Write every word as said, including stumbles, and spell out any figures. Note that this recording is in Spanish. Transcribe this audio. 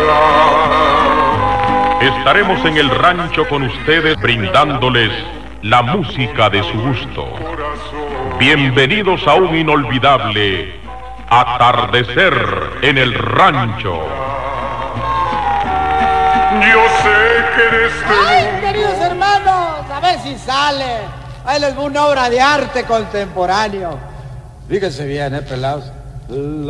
Estaremos en el rancho con ustedes brindándoles la música de su gusto. Bienvenidos a un inolvidable atardecer en el rancho. Yo sé que eres ¡Ay, queridos hermanos! A ver si sale. Ahí les va una obra de arte contemporáneo. Fíjense bien, ¿eh, pelados?